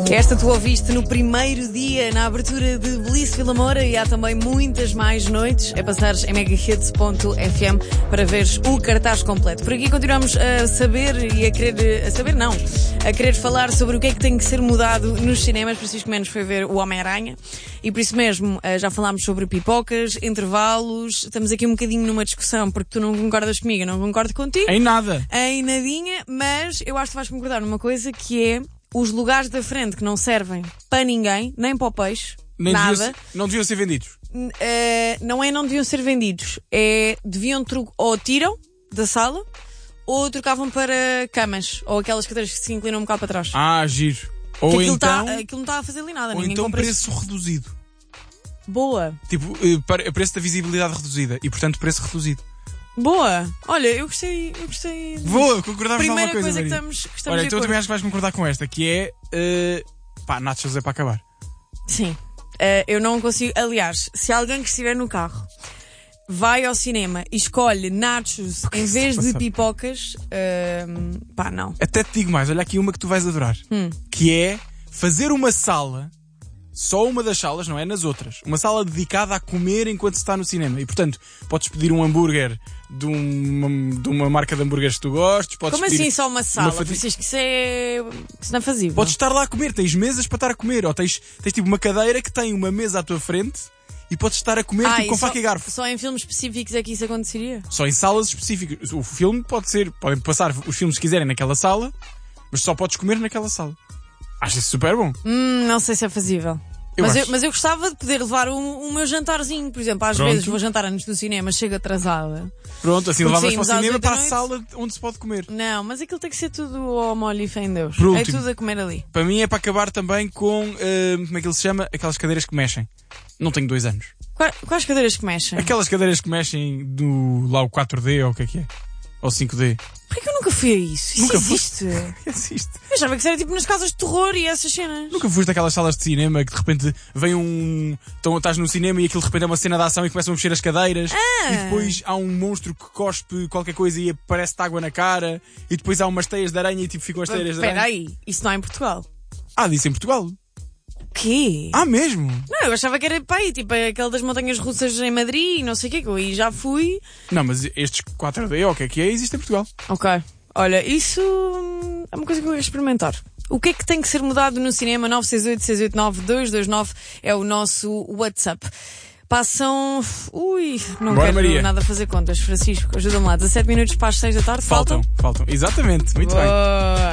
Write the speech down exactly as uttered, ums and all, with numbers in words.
Esta tu ouviste no primeiro dia, na abertura de Belize Vila Moura, e há também muitas mais noites. É passares em megahits ponto f m para veres o cartaz completo. Por aqui continuamos a saber e a querer, a saber não, a querer falar sobre o que é que tem que ser mudado nos cinemas. Francisco Mendes foi ver o Homem-Aranha e por isso mesmo já falámos sobre pipocas, intervalos. Estamos aqui um bocadinho numa discussão porque tu não concordas comigo, eu não concordo contigo. Em nada. Em nadinha, mas eu acho que vais concordar numa coisa que é os lugares da frente que não servem para ninguém, nem para o peixe, Nem nada. Deviam ser, não deviam ser vendidos. Uh, não é não deviam ser vendidos, é deviam tro- ou tiram da sala ou trocavam para camas ou aquelas cadeiras que se inclinam um bocado para trás. Ah, giro. Que Ou aquilo, então, tá, aquilo não está a fazer ali nada. ou ninguém então compra preço isso. reduzido. Boa, Tipo, eh, para- preço da visibilidade reduzida e, portanto, preço reduzido. boa. Olha, eu gostei, eu gostei. Boa, concordávamos numa Primeira coisa, coisa que Maria. estamos, que estamos Olha, de então eu acordo. também acho que vais concordar com esta, que é... eh, pá, nachos é para acabar. Sim. Uh, eu não consigo. Aliás, se alguém que estiver no carro vai ao cinema e escolhe nachos em isso vez está a de passar? pipocas, uh, pá, não. Até te digo mais, olha aqui uma que tu vais adorar. Hum. Que é fazer uma sala, só uma das salas, não é nas outras. Uma sala dedicada a comer enquanto se está no cinema. E, portanto, podes pedir um hambúrguer de uma, de uma marca de hambúrgueres que tu gostes. Podes Como pedir assim só uma sala? fatia- Francisco, isso é. Isso não é fazível. Podes estar lá a comer, tens mesas para estar a comer. Ou tens, tens tipo uma cadeira que tem uma mesa à tua frente e podes estar a comer Ah, tipo, com e só, faca e garfo. só em filmes específicos é que isso aconteceria? Só em salas específicas. O filme pode ser, podem passar os filmes que quiserem naquela sala, mas só podes comer naquela sala. Acho isso super bom. Hum, não sei se é fazível. Eu Mas eu, acho. mas eu gostava de poder levar o, o meu jantarzinho, por exemplo. Às Pronto. vezes vou jantar antes do cinema, chego atrasada. Pronto, assim Porque levavas para o saímos às cinema oito da para a noite. sala onde se pode comer. Não, mas aquilo tem que ser tudo ao molho e fé em Deus. Por É último. tudo a comer ali. Para mim é para acabar também com, eh, como é que ele se chama? Aquelas cadeiras que mexem. Não tenho dois anos. Qua- Quais cadeiras que mexem? Aquelas cadeiras que mexem do lá o quatro D ou o que é que é? Ou cinco D. Porquê que eu nunca fui a isso? Isso Nunca existe. Existe. Eu achava que isso era tipo nas casas de terror e essas cenas. Nunca foste daquelas salas de cinema que de repente vem um... Então estás no cinema e aquilo de repente é uma cena de ação e começam a mexer as cadeiras. Ah. E depois há um monstro que cospe qualquer coisa e aparece-te água na cara. E depois há umas teias de aranha e tipo ficam as teias de Espera aranha. aí, isso não há em Portugal. Ah, disse em Portugal. O quê? Ah, mesmo? Não, eu achava que era para aí, tipo aquele das montanhas russas em Madrid e não sei o quê, que eu aí já fui. Não, mas estes quatro D ou o que é que é, existem em Portugal. Ok. Olha, isso hum, é uma coisa que eu quero experimentar. O que é que tem que ser mudado no cinema? nove seis oito, seis oito nove, dois dois nove é o nosso WhatsApp. Passam... Ui, não Bora, quero Maria. nada fazer contas. Francisco, ajuda-me lá. dezassete minutos para as seis da tarde. Faltam, faltam. Exatamente, muito bem. Boa.